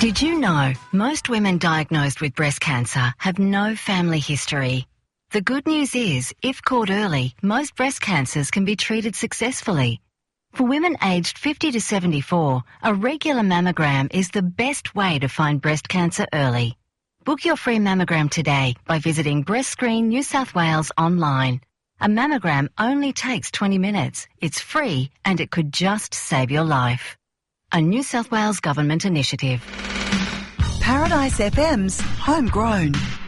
Did you know most women diagnosed with breast cancer have no family history? The good news is, if caught early, most breast cancers can be treated successfully. For women aged 50 to 74, a regular mammogram is the best way to find breast cancer early. Book your free mammogram today by visiting Breast Screen New South Wales online. A mammogram only takes 20 minutes. It's free and it could just save your life. A New South Wales Government initiative. Paradise FM's Homegrown.